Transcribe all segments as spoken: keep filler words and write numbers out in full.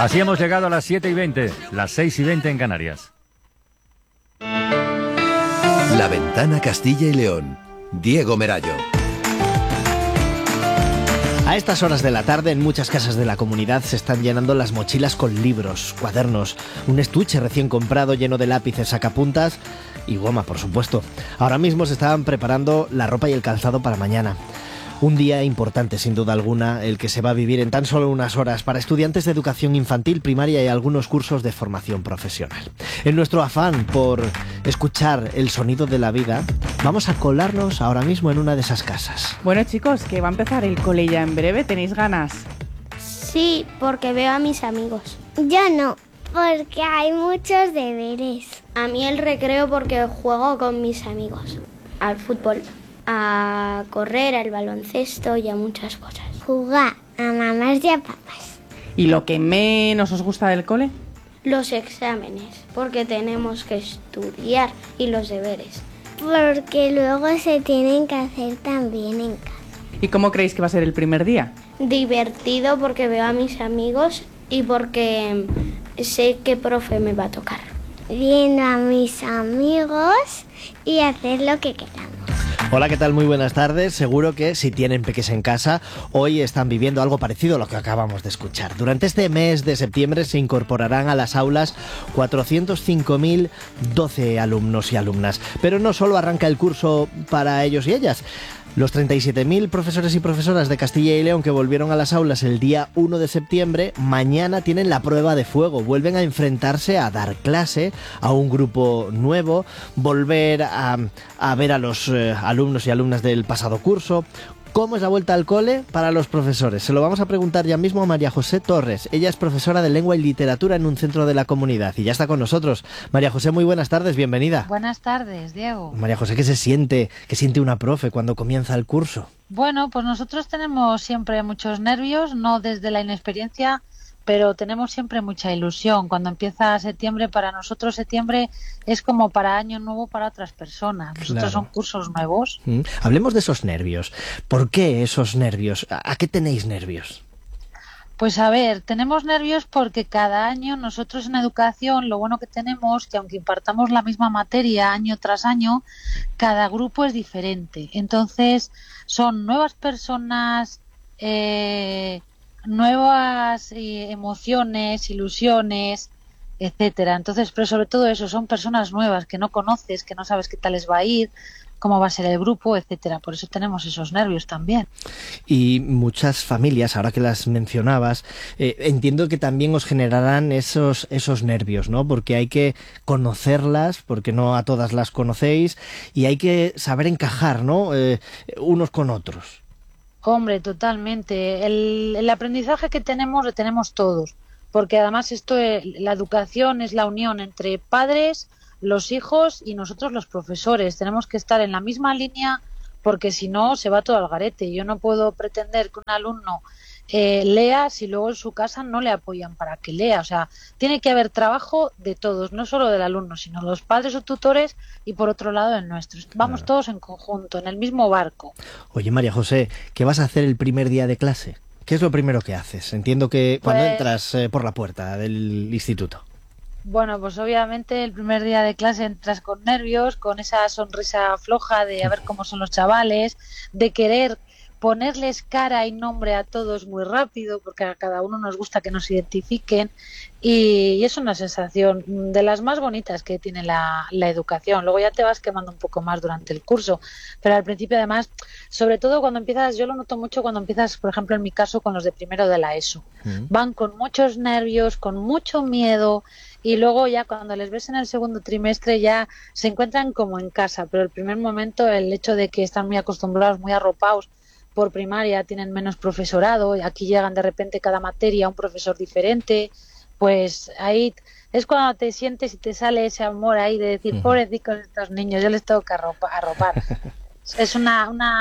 Así hemos llegado a las siete y veinte, las seis y veinte en Canarias. La Ventana Castilla y León. Diego Merayo. A estas horas de la tarde, en muchas casas de la comunidad se están llenando las mochilas con libros, cuadernos, un estuche recién comprado lleno de lápices, sacapuntas y goma, por supuesto. Ahora mismo se estaban preparando la ropa y el calzado para mañana. Un día importante, sin duda alguna, el que se va a vivir en tan solo unas horas para estudiantes de educación infantil, primaria y algunos cursos de formación profesional. En nuestro afán por escuchar el sonido de la vida, vamos a colarnos ahora mismo en una de esas casas. Bueno, chicos, que va a empezar el cole ya en breve, ¿tenéis ganas? Sí, porque veo a mis amigos. Yo no, porque hay muchos deberes. A mí el recreo porque juego con mis amigos. Al fútbol, a correr, al baloncesto y a muchas cosas. Jugar a mamás y a papás. ¿Y lo que menos os gusta del cole? Los exámenes, porque tenemos que estudiar, y los deberes. Porque luego se tienen que hacer también en casa. ¿Y cómo creéis que va a ser el primer día? Divertido porque veo a mis amigos y porque sé qué profe me va a tocar. Viendo a mis amigos y hacer lo que queramos. Hola, ¿qué tal? Muy buenas tardes. Seguro que si tienen peques en casa, hoy están viviendo algo parecido a lo que acabamos de escuchar. Durante este mes de septiembre se incorporarán a las aulas cuatrocientos cinco mil doce alumnos y alumnas. Pero no solo arranca el curso para ellos y ellas. Los treinta y siete mil profesores y profesoras de Castilla y León que volvieron a las aulas el día uno de septiembre, mañana tienen la prueba de fuego. Vuelven a enfrentarse a dar clase a un grupo nuevo, volver a, a ver a los eh, alumnos y alumnas del pasado curso. ¿Cómo es la vuelta al cole para los profesores? Se lo vamos a preguntar ya mismo a María José Torres. Ella es profesora de Lengua y Literatura en un centro de la comunidad y ya está con nosotros. María José, muy buenas tardes, bienvenida. Buenas tardes, Diego. María José, ¿qué se siente? ¿Qué siente una profe cuando comienza el curso? Bueno, pues nosotros tenemos siempre muchos nervios, no desde la inexperiencia, pero tenemos siempre mucha ilusión. Cuando empieza septiembre, para nosotros septiembre es como para año nuevo para otras personas. Nosotros claro. Son cursos nuevos. Mm. Hablemos de esos nervios. ¿Por qué esos nervios? ¿A qué tenéis nervios? Pues a ver, tenemos nervios porque cada año nosotros en educación lo bueno que tenemos que aunque impartamos la misma materia año tras año, cada grupo es diferente. Entonces son nuevas personas, eh, nuevas eh, emociones, ilusiones, etcétera. Entonces, pero sobre todo eso, son personas nuevas que no conoces, que no sabes qué tal les va a ir, cómo va a ser el grupo, etcétera. Por eso tenemos esos nervios también. Y muchas familias, ahora que las mencionabas, eh, entiendo que también os generarán esos esos nervios, ¿no? Porque hay que conocerlas, porque no a todas las conocéis, y hay que saber encajar, ¿no? Eh, unos con otros. Hombre, totalmente. El, el aprendizaje que tenemos lo tenemos todos, porque además esto, la educación es la unión entre padres, los hijos y nosotros los profesores. Tenemos que estar en la misma línea porque si no se va todo al garete. Yo no puedo pretender que un alumno eh, lea si luego en su casa no le apoyan para que lea. O sea, tiene que haber trabajo de todos, no solo del alumno, sino los padres o tutores y por otro lado el nuestro. Vamos claro. Todos en conjunto, en el mismo barco. Oye, María José, ¿qué vas a hacer el primer día de clase? ¿Qué es lo primero que haces? Entiendo que cuando pues... entras eh, por la puerta del instituto. Bueno, pues obviamente el primer día de clase entras con nervios, con esa sonrisa floja de a ver cómo son los chavales, de querer ponerles cara y nombre a todos muy rápido, porque a cada uno nos gusta que nos identifiquen, y, y es una sensación de las más bonitas que tiene la, la educación. Luego ya te vas quemando un poco más durante el curso, pero al principio además, sobre todo cuando empiezas, yo lo noto mucho cuando empiezas, por ejemplo en mi caso, con los de primero de la ESO. Mm. Van con muchos nervios, con mucho miedo, y luego ya cuando les ves en el segundo trimestre ya se encuentran como en casa, pero el primer momento, el hecho de que están muy acostumbrados, muy arropados por primaria, tienen menos profesorado, aquí llegan de repente cada materia a un profesor diferente, pues ahí es cuando te sientes y te sale ese amor ahí de decir, uh-huh. Pobrecicos estos niños, yo les tengo que arropar. arropar. Es una, una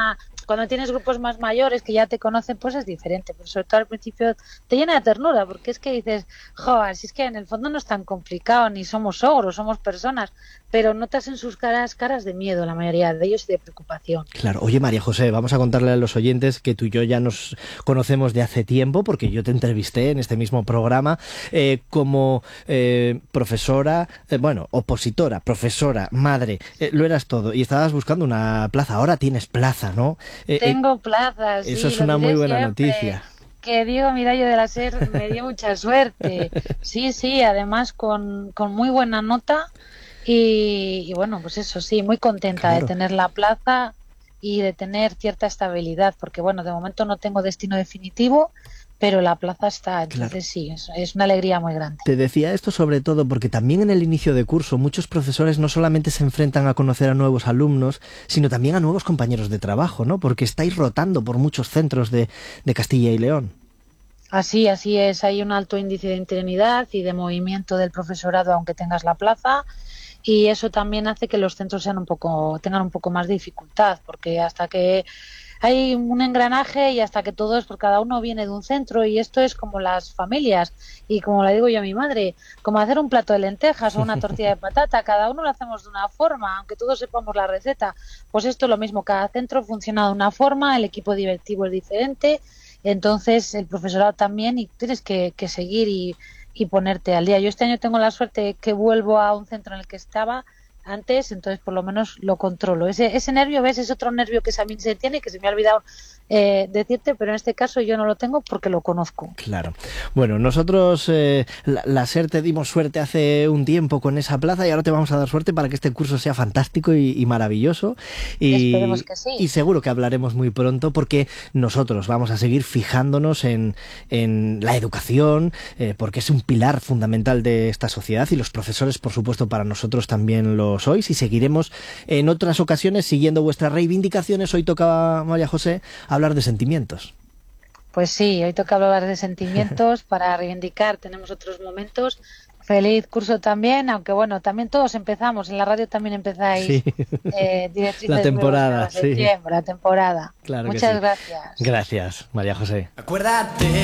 Cuando tienes grupos más mayores que ya te conocen, pues es diferente, pero sobre todo al principio te llena de ternura, porque es que dices, joder, si es que en el fondo no es tan complicado, ni somos ogros, somos personas, pero notas en sus caras caras de miedo, la mayoría de ellos, y de preocupación. Claro. Oye, María José, vamos a contarle a los oyentes que tú y yo ya nos conocemos de hace tiempo, porque yo te entrevisté en este mismo programa eh, como eh, profesora, eh, bueno, opositora, profesora, madre, eh, lo eras todo, y estabas buscando una plaza. Ahora tienes plaza, ¿no? Eh, Tengo eh, plazas. Eso sí, es una muy buena siempre. noticia. Que Diego Mirallo de la SER me dio mucha suerte. Sí, sí, además con, con muy buena nota y, y bueno, pues eso sí, muy contenta Claro. de tener la plaza y de tener cierta estabilidad, porque bueno, de momento no tengo destino definitivo, pero la plaza está, entonces Claro. sí, es, es una alegría muy grande. Te decía esto sobre todo porque también en el inicio de curso muchos profesores no solamente se enfrentan a conocer a nuevos alumnos, sino también a nuevos compañeros de trabajo, ¿no? Porque estáis rotando por muchos centros de, de Castilla y León. Así, así es, hay un alto índice de interinidad y de movimiento del profesorado aunque tengas la plaza, y eso también hace que los centros sean un poco, tengan un poco más de dificultad, porque hasta que hay un engranaje y hasta que todos, porque cada uno viene de un centro, y esto es como las familias, y como le digo yo a mi madre, como hacer un plato de lentejas o una tortilla de patata, cada uno lo hacemos de una forma, aunque todos sepamos la receta, pues esto es lo mismo, cada centro funciona de una forma, el equipo directivo es diferente, entonces el profesorado también, y tienes que, que seguir y, y ponerte al día. Yo este año tengo la suerte que vuelvo a un centro en el que estaba antes, entonces por lo menos lo controlo. Ese, ese nervio, ¿ves? Es otro nervio que también se tiene, que se me ha olvidado eh, decirte, pero en este caso yo no lo tengo porque lo conozco. Claro. Bueno, nosotros, eh, la, la SER te dimos suerte hace un tiempo con esa plaza y ahora te vamos a dar suerte para que este curso sea fantástico y, y maravilloso. Y, Esperemos que sí. Y seguro que hablaremos muy pronto porque nosotros vamos a seguir fijándonos en, en la educación, eh, porque es un pilar fundamental de esta sociedad y los profesores, por supuesto, para nosotros también lo sois, y seguiremos en otras ocasiones siguiendo vuestras reivindicaciones. Hoy toca, María José, hablar de sentimientos. Pues sí, hoy toca hablar de sentimientos para reivindicar, tenemos otros momentos. Feliz curso también, aunque bueno, también todos empezamos, en la radio también empezáis Sí. eh, directrices La temporada, nuevas, sí. septiembre, la temporada. Claro que Muchas sí. gracias. Gracias, María José. Acuérdate.